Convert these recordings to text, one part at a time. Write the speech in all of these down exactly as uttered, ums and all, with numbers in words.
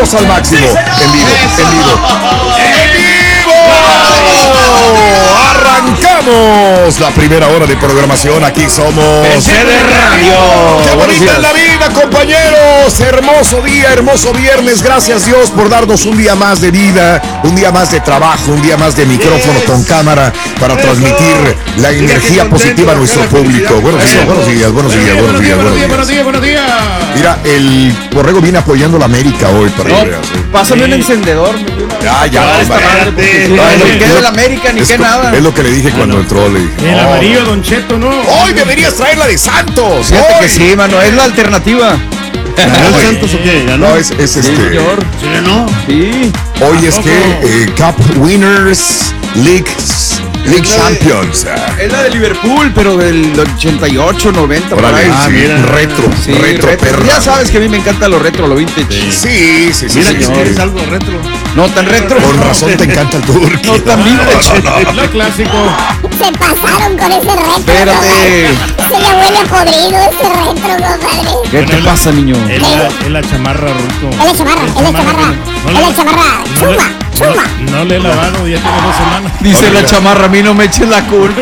Vamos al máximo. En vivo, en vivo. ¡En vivo! Arrancamos la primera hora de programación. Aquí somos P C de Radio. ¡Qué bonita es la vida, compañeros! Hermoso día, hermoso viernes. Gracias Dios por darnos un día más de vida, un día más de trabajo, un día más de micrófono con cámara para transmitir la energía positiva a nuestro público. Buenos días, buenos días, buenos días, buenos días, buenos días. Buenos días, buenos días. Mira, el Borrego viene apoyando a la América hoy para No, que veas, ¿eh? pásame un encendedor. Ya, ya, Para esta hombre. madre, porque si No, no, es lo- ni qué es de lo- la América, ni es qué co- nada. Es lo que le dije cuando entró, le dije. El "Oh, amarillo, Don Cheto, ¿no? hoy deberías traer la de Santos. Fíjate hoy". que sí, mano, es la alternativa. ¿Ganó el Santos o qué? ¿Ganó? No, es, es Sí, este. señor. ¿Sí ganó? Sí. Hoy es ¿A que poco? eh, Cup Winners League, League Es la de- Champions. ah. Es la de Liverpool, pero del ochenta y ocho, noventa, por Órale, ahí. Ah, sí, mira. retro, Sí, retro, retro. perra. Ya sabes que a mí me encanta lo retro, lo vintage. Sí, sí, sí. Mira sí, que sí. quieres algo retro. No tan retro. Con razón te encanta el turco. No tan vintage. Lo clásico. Se pasaron con ese retro. Espérate. compadre. Se le huele a podrido ese retro, compadre. ¿Qué te pasa, niño? Es la, es la chamarra, Ruto. Es la chamarra, es la chamarra. No Es le- la chamarra. no Chuma, le- chuma. No, no le he lavado, ya tiene dos semanas. Dice la chamarra, a mí no me eches la culpa.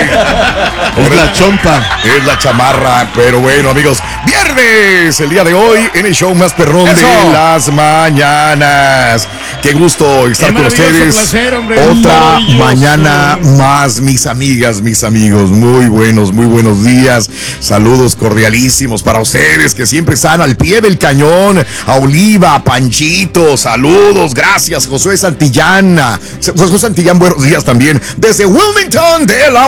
Es la chompa. Es la chamarra, pero bueno, amigos, viernes, el día de hoy, en el show más perrón Eso. de las mañanas. Qué gusto estar Qué con maravilloso ustedes. placer, hombre. Otra Maravilloso. mañana más, mis amigas, mis amigos. Muy buenos, muy buenos días. Saludos cordialísimos para ustedes que siempre están al pie del cañón. A Oliva, a Panchito, saludos, gracias. Josué Santillana. Josué Santillán, buenos días también. Desde Wilmington,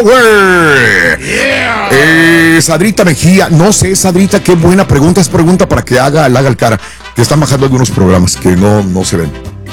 Delaware. Yeah. Eh, Sadrita Mejía, no sé, Sadrita, qué buena pregunta. Es pregunta para que haga, le haga el cara. Que están bajando algunos programas que no, no se ven.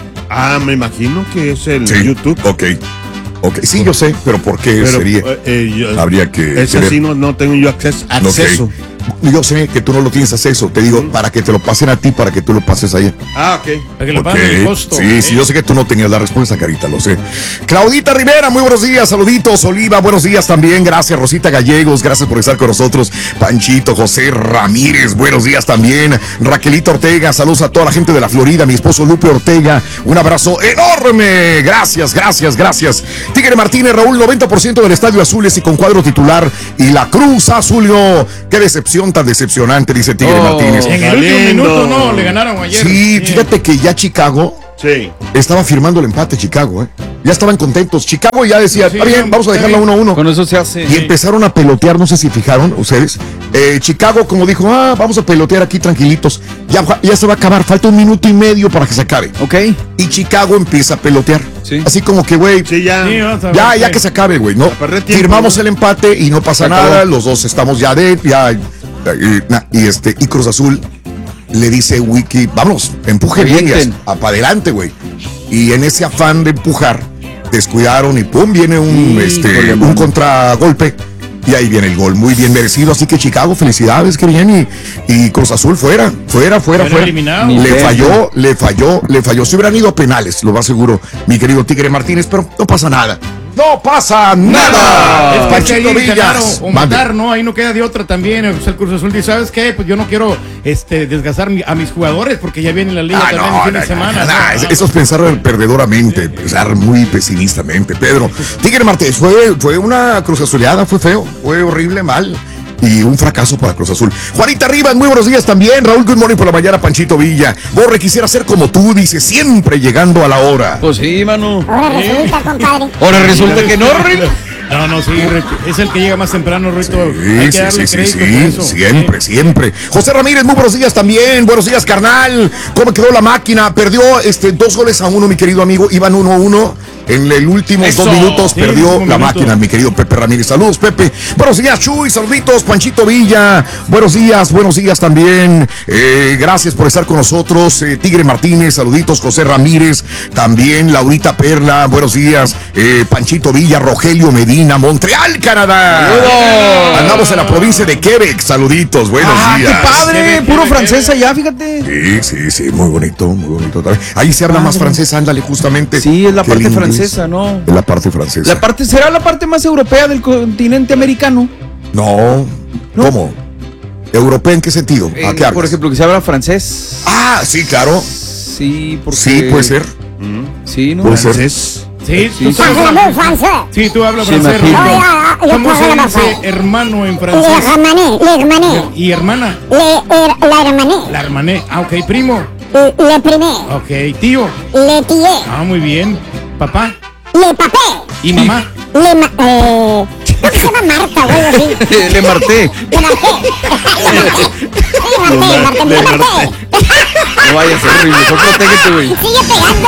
Ah, me imagino que es el Sí, YouTube. Ok. Ok, sí, yo sé, pero ¿por qué Pero, sería? eh, eh, yo- Habría que. Ese que sí ver. no, no tengo yo acceso. Ok. acceso. Yo sé que tú no lo tienes acceso. Te digo, para que te lo pasen a ti, para que tú lo pases ahí. Ah, ok. Para que le Ok. paguen el costo. Sí, sí, yo sé que tú no tenías la respuesta, Carita, lo sé. Claudita Rivera, muy buenos días, saluditos. Oliva, buenos días también. Gracias, Rosita Gallegos, gracias por estar con nosotros. Panchito, José Ramírez, buenos días también. Raquelita Ortega, saludos a toda la gente de la Florida. Mi esposo Lupe Ortega, un abrazo enorme. Gracias, gracias, gracias. Tigre Martínez, Raúl, noventa por ciento del Estadio Azules y con cuadro titular. Y la Cruz Azulio, qué decepción tan decepcionante, dice Tigre Oh. Martínez. En el último Valiendo. minuto, no, le ganaron ayer. Sí, fíjate que ya Chicago Sí. estaba firmando el empate, Chicago, ¿eh? Ya estaban contentos. Chicago ya decía, Sí, está bien, vamos a está dejarla bien. uno a uno. Con eso se hace. Y empezaron a pelotear, no sé si fijaron ustedes. Eh, Chicago, como dijo, ah, vamos a pelotear aquí tranquilitos. Ya, ya se va a acabar, falta un minuto y medio para que se acabe. Ok. Y Chicago empieza a pelotear. Sí. Así como que, güey, Sí, ya. Sí, vamos a ver ya, qué- ya que se acabe, güey, ¿no? perder tiempo, Firmamos ¿no? el empate y no pasa Se acabó. nada, los dos estamos ya de, ya, y, na- y este, y Cruz Azul le dice Wiki, vamos, empuje bien, Avienten. para adelante, güey. Y en ese afán de empujar, descuidaron y pum, viene un, Híjole, este, un mano. contragolpe. Y ahí viene el gol, muy bien merecido. Así que Chicago, felicidades, que bien. Y, y Cruz Azul fuera, fuera, fuera, Fuera fuera. eliminado. Ni Le pedo. falló, le falló, le falló. Se hubieran ido a penales, lo más seguro, mi querido Tigre Martínez, pero no pasa nada. ¡No pasa nada! Es que Panchito ahí ganar Villas. o, o Mande. matar, ¿no? Ahí no queda de otra también. O sea, el Cruz Azul dice, ¿sabes qué? Pues yo no quiero este, desgastar mi- a mis jugadores porque ya viene la liga Ah, también no, el fin no, de no, semana. no, ¿no? no, eso es pensar perdedoramente, pensar muy pesimistamente. Pedro, Tigre Martínez, fue, fue una Cruz Azuleada, fue feo, fue horrible, mal. Y un fracaso para Cruz Azul. Juanita Rivas, muy buenos días también. Raúl, good morning por la mañana. Panchito Villa. Borre, quisiera ser como tú, dice, siempre llegando a la hora. Pues sí, mano. Ahora resulta, compadre. Ahora resulta que no, Rino. No, no, sí, es el que llega más temprano, Rito. Hay Sí, que sí, darle sí, sí, crédito sí, por eso. siempre, siempre. José Ramírez, muy buenos días también. Buenos días, carnal. ¿Cómo quedó la máquina? Perdió este, dos goles a uno, mi querido amigo. Iban uno a uno. En el último Eso. dos minutos Sí, perdió último la minuto. máquina, mi querido Pepe Ramírez. Saludos, Pepe. Buenos días, Chuy. Saluditos, Panchito Villa. Buenos días, buenos días también. Eh, gracias por estar con nosotros. Eh, Tigre Martínez, saluditos, José Ramírez. También Laurita Perla, buenos días. Eh, Panchito Villa, Rogelio Medina, Montreal, Canadá. Saludos. Andamos en la provincia de Quebec. Saluditos, buenos Ah, días. qué padre. Qué Puro bien, qué francés bien. allá, fíjate. Sí, sí, sí, muy bonito, muy bonito. también. Ahí se habla más Padre. francés, ándale, justamente. Sí, es la que parte el inglés. francesa, ¿no? Es la parte francesa. La parte, ¿será la parte más europea del continente americano? No, ¿No? ¿cómo? ¿Europea en qué sentido? ¿A Eh, qué hablas? por ejemplo, que se habla francés. Ah, sí, claro. sí, porque... Sí, puede ser. Sí, ¿no? Puede ser. Francés. Sí, Sí, tú sí. sabes Habla francés. francés. Sí, tú hablas Sí, francés. imagino. Raúl. Ah, ah, yo ¿Cómo se hablo dice francés. hermano en Le francés? hermané, le hermané, Y hermana. le her- la hermané, La hermané. Ah, ok. Primo. le le primé, Ok. Tío. le tié, Ah, muy bien. Papá. le papé, Y mamá. le ma... Eh... ¿Cómo se llama Marta, güey? Así. Le marté. Le marqué. Le marqué, Marta, le marqué. No vayas a ser, mejor protégete, güey. Sigue pegando,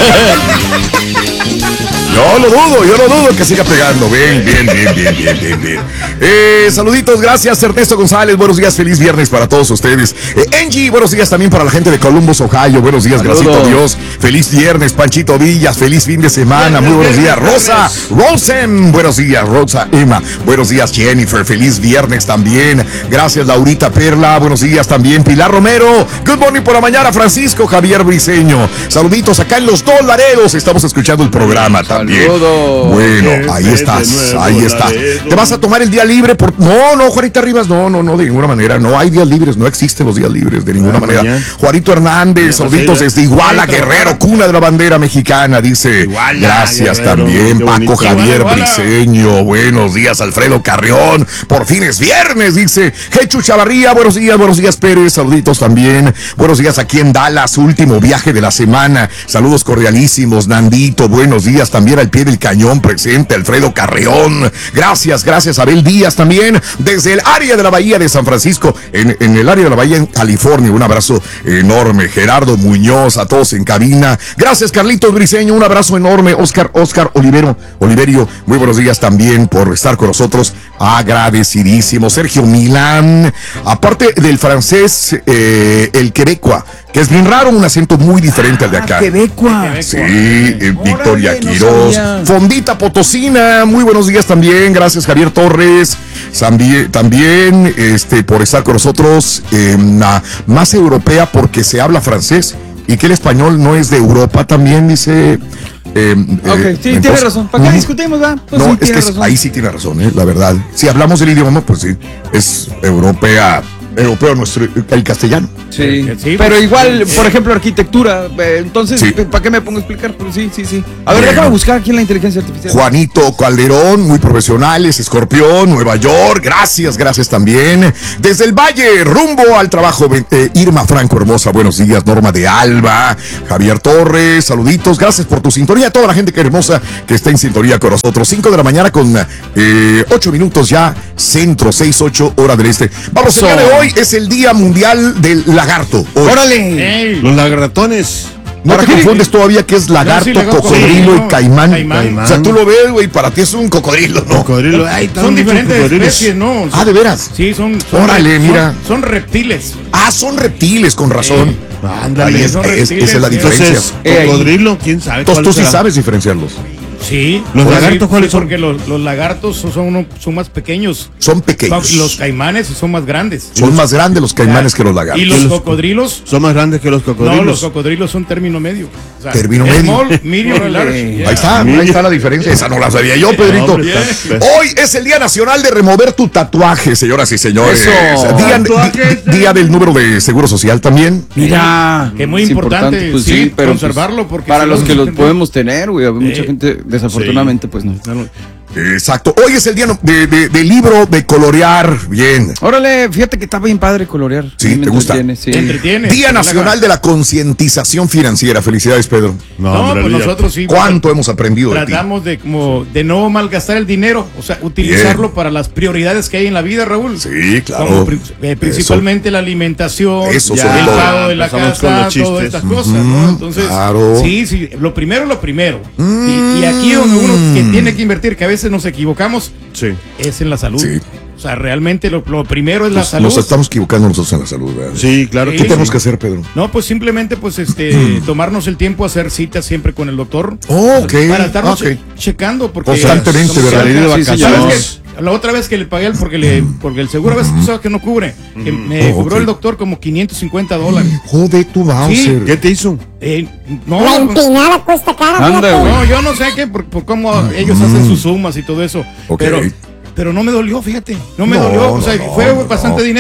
mira. Yo lo dudo, yo lo dudo que siga pegando. Bien, bien, bien, bien, bien, bien, bien. Eh, saluditos, gracias Ernesto González. Buenos días, feliz viernes para todos ustedes. Eh, Angie, buenos días también para la gente de Columbus, Ohio. Buenos días, Saludos. Gracito Dios. Feliz viernes, Panchito Villas. Feliz fin de semana. Muy buenos días, Rosa. Rosen, buenos días, Rosa Emma. Buenos días, Jennifer. Feliz viernes también. Gracias, Laurita Perla. Buenos días también, Pilar Romero. Good morning por la mañana, Francisco Javier Briseño. Saluditos acá en Los Dos Laredos. Estamos escuchando el programa también. Saludos. Bueno, ahí De estás, nuevo, ahí estás. Laredo. ¿Te vas a tomar el día libre? Por... No, no, Juanita Rivas, no, no, no, de ninguna manera. No hay días libres, no existen los días libres, de ninguna Ah, manera. mañana. Juanito Hernández, Ya, saluditos sí, desde Iguala, sí, Guerrero, cuna de la bandera mexicana, dice. Iguala, Gracias Guerrero, también, qué Paco bonito. Javier Iguala, Iguala. Briseño. Buenos días, Alfredo Carrión. Por fin es viernes, dice. Jechu Chavarría, buenos días, buenos días, Pérez. Saluditos también. Buenos días aquí en Dallas, último viaje de la semana. Saludos cordialísimos, Nandito. Buenos días también al pie del cañón presente, Alfredo Carrión. Gracias, gracias, Abel Díaz también. Desde el área de la Bahía de San Francisco, en, en el área de la Bahía en California. Un abrazo enorme. Gerardo Muñoz, a todos en cabina. Gracias, Carlitos Briseño. Un abrazo enorme. Oscar, Oscar Olivero, Oliverio. Muy buenos días también por estar con nosotros. Agradecidísimo. Sergio Milán. Aparte del francés, eh, el quebecoa, que es bien raro, un acento muy diferente al de acá. Quebecua. Sí, eh, Victoria Órale, no Quiroz, sabía. Fondita Potosina, muy buenos días también, gracias Javier Torres, también, también este, por estar con nosotros, eh, na- más europea porque se habla francés y que el español no es de Europa también, dice... Eh, Ok, eh, sí, entonces, tiene razón. ¿Para qué ujú. discutimos, va? Pues No, sí, es tiene que es- razón. ahí sí tiene razón, ¿eh? La verdad. Si hablamos el idioma, pues sí, es europea, europeo nuestro, el castellano. Sí, Sí, pero pues, igual, sí. por ejemplo, arquitectura. eh, Entonces, Sí. ¿para qué me pongo a explicar? Pero sí, sí, sí. A ver, Bueno. déjame buscar aquí en la inteligencia artificial. Juanito Calderón, muy profesionales, Escorpión, Nueva York, gracias, gracias también. Desde el Valle, rumbo al trabajo, eh, Irma Franco Hermosa, buenos días, Norma de Alba, Javier Torres, saluditos, gracias por tu sintonía, a toda la gente que hermosa que está en sintonía con nosotros. cinco de la mañana con eh, ocho minutos ya, centro, seis, ocho, hora del este. Vamos, el día de hoy es el Día Mundial del Lagarto. Hoy. ¡Órale! Ey. Los lagartones. ¿No te ¿Para qué? confundes todavía que es lagarto, sí, lagarto, cocodrilo sí, y no, caimán? caimán. O sea, tú lo ves, güey, para ti es un cocodrilo, ¿no? Cocodrilo. Ay, Son tantos diferentes cocodrilos. especies, ¿no? Ah, ¿de veras? Sí, son. son Órale, son- mira. Son reptiles. Ah, son reptiles, con razón. Ándale. Ahí es, son es- reptiles, esa es la sí. diferencia. Entonces, Eh, ahí. cocodrilo, quién sabe. Entonces cuál tú sí será? sabes diferenciarlos. Sí. ¿Los Pues lagartos sí, cuáles sí, son? Porque los, los lagartos son, son, uno- son más pequeños. Son pequeños. Los caimanes son más grandes. Son más grandes los caimanes que los lagartos. Y los los- cocodrilos. Son más grandes que los cocodrilos. No, los cocodrilos son término medio. O sea, Término medio. Small, medium y Órale. large. Yeah. Ahí está, ahí está la diferencia. Esa no la sabía yo, Pedrito. hombre, está- Hoy es el Día Nacional de remover tu tatuaje, señoras y señores. Eso. Día, Tatuajes. di- día del número de Seguro Social también. Mira. Que muy es importante, pues sí, pero, conservarlo, porque para si los no, que no los tendrá- podemos tener, güey. a Mucha Sí. gente, desafortunadamente, pues no. Exacto. Hoy es el día no- de, de- del libro de colorear. Bien. Órale, fíjate que está bien padre colorear. Sí, A mí me ¿te gusta? entretiene, sí. Entretiene. Día Nacional de la Concientización Financiera. Felicidades, Pedro. No, No, hombre, pues olvídate. nosotros sí. ¿Cuánto hemos aprendido de ti? Tratamos de como de no malgastar el dinero, o sea, utilizarlo Bien. para las prioridades que hay en la vida, Raúl. Sí, claro. Como pri- eh, principalmente la alimentación, Eso, el sobre todo. pago de la Empezamos con casa, los todas chistes. estas cosas, ¿no? Entonces, claro. sí, sí, lo primero es lo primero. Y, y aquí donde uno que tiene que invertir, que a veces nos equivocamos, Sí. es en la salud. Sí. O sea, realmente lo, lo primero es la Nos, salud. nos estamos equivocando nosotros en la salud, ¿verdad? Sí, claro Sí, ¿Qué que tenemos sí. que hacer, Pedro? No, pues simplemente pues este tomarnos el tiempo a hacer citas siempre con el doctor. Oh, ok. Para estarnos Ok. che- checando porque Constantemente, somos- ¿verdad? Salir de Sí, señor. vacaciones. ¿Sabes qué? La otra vez que le pagué el- porque le porque el seguro a veces tú sabes que no cubre, que me Oh, cobró ok. el doctor como quinientos cincuenta dólares. Joder, tu Bowser. ¿Qué te hizo? Eh, La no, empinada cuesta cara. Anda, fíjate. güey. no, yo no sé qué por, por cómo ellos hacen sus sumas y todo eso, Ok. pero pero no me dolió, fíjate, no me No, dolió, o no, sea, no, fue no, bastante no. dinero.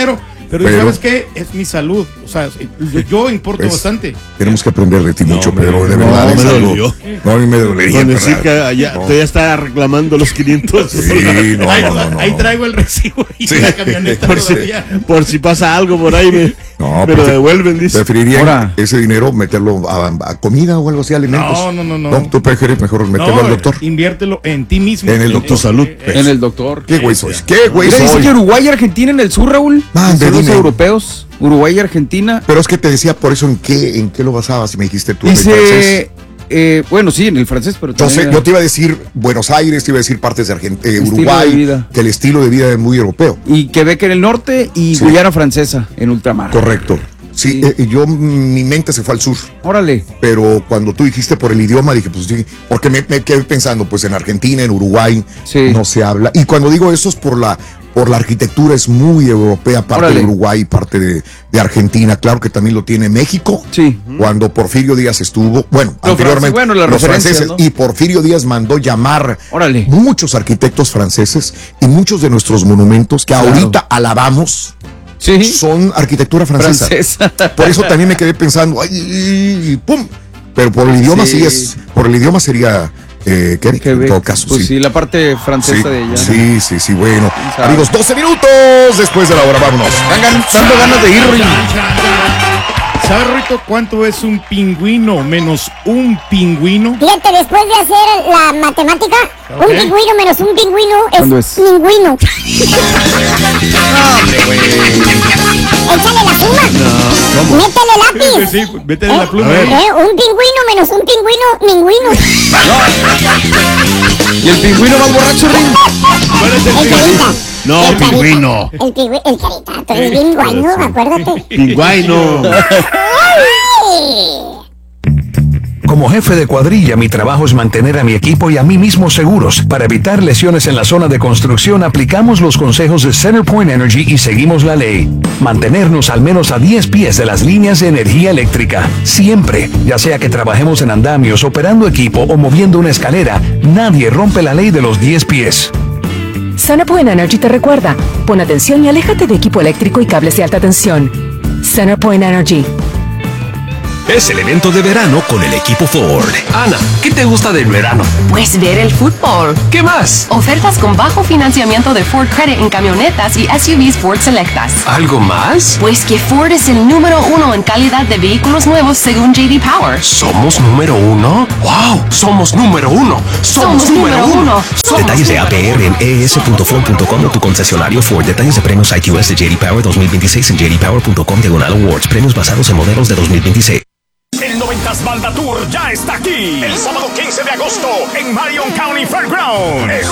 Pero, Pero- ¿sabes qué? Es mi salud. O sea, yo, yo importo Pues, bastante. Tenemos que aprender de ti mucho, hombre, pero de no, verdad me es algo- dolió. No, a mí me dolería. Con en decir que verdad. allá, No. todavía está reclamando los quinientos. Sí, no, ahí, no, no, no, ahí no. traigo el recibo y Sí. la camioneta Por si, todavía. por si pasa algo por ahí, me, No, me lo pues, devuelven, dice. Preferiría Ahora- ese dinero meterlo a, a comida o algo así, alimentos. No, no, no, no. No, tú prefieres mejor meterlo No, al doctor. inviértelo en ti mismo. En el doctor. Salud. Eh, En el doctor. ¿Qué güey sois? ¿Qué güey Mira, dice soy? que Uruguay y Argentina en el sur, Raúl. Mande, Son los dime. europeos. Uruguay y Argentina. Pero es que te decía por eso en qué, en qué lo basabas y me dijiste tú en el francés. Dice, eh, bueno, sí, en el francés, pero también. Entonces, yo te iba a decir Buenos Aires, te iba a decir partes de Argentina, Estilo Uruguay, de vida. que el estilo de vida es muy europeo. Y Quebec en el norte y Sí. Guyana francesa en ultramar. Correcto. Sí, Sí. eh, yo, mi mente se fue al sur, Órale. pero cuando tú dijiste por el idioma, dije, pues sí, porque me, me quedé pensando, pues en Argentina, en Uruguay, Sí. no se habla. Y cuando digo eso es por la, por la arquitectura, es muy europea, parte Órale. de Uruguay, parte de, de Argentina. Claro que también lo tiene México. Sí. Cuando Porfirio Díaz estuvo, bueno, Los anteriormente, franceses, bueno, las los referencias, franceses, ¿no? y Porfirio Díaz mandó llamar Órale. muchos arquitectos franceses y muchos de nuestros monumentos que Claro. ahorita alabamos Sí. son arquitectura francesa. Francesa. Por eso también me quedé pensando, ay, pum. Pero por el idioma sí, Sí. es, por el idioma sería eh, Quebec, en Quebec. todo caso. Pues sí. sí, la parte francesa Sí, de ella. sí, sí, sí, bueno. sabe? Amigos, doce minutos después de la hora, vámonos. Dan gan- dando ganas de ir, Rin. ¿Sabes, Rito, cuánto es un pingüino menos un pingüino? Fíjate, después de hacer la matemática, Ok. un pingüino menos un pingüino ¿Cuándo es es? pingüino. Échale la suma. Métele lápiz. Sí, vete de ¿Eh? la pluma. ¿Eh? Un pingüino menos un pingüino, ningüino. ¿Y el pingüino más borracho, Rin? ¿Cuál es el El pingüino? carita. No, El carita. pingüino. El pingüino, el carita. Tú eres bien guayo, acuérdate. Pingüino. Ay. Como jefe de cuadrilla, mi trabajo es mantener a mi equipo y a mí mismo seguros. Para evitar lesiones en la zona de construcción, aplicamos los consejos de CenterPoint Energy y seguimos la ley. Mantenernos al menos a diez pies de las líneas de energía eléctrica. Siempre, ya sea que trabajemos en andamios, operando equipo o moviendo una escalera, nadie rompe la ley de los diez pies. CenterPoint Energy te recuerda, pon atención y aléjate de equipo eléctrico y cables de alta tensión. CenterPoint Energy. Es el evento de verano con el equipo Ford. Ana, ¿qué te gusta del verano? Pues ver el fútbol. ¿Qué más? Ofertas con bajo financiamiento de Ford Credit en camionetas y S U Vs Ford Selectas. ¿Algo más? Pues que Ford es el número uno en calidad de vehículos nuevos según J D Power. ¿Somos número uno? ¡Wow! ¡Somos número uno! ¡Somos, Somos número uno. Somos Detalles de número A P R en e s punto ford punto com o tu concesionario Ford. Detalles de premios I Q S de J D Power dos mil veintiséis en j d power punto com diagonal awards. Premios basados en modelos de dos mil veintiséis. El noventas Banda Tour ya está aquí. El sábado quince de agosto en Marion County Fairgrounds.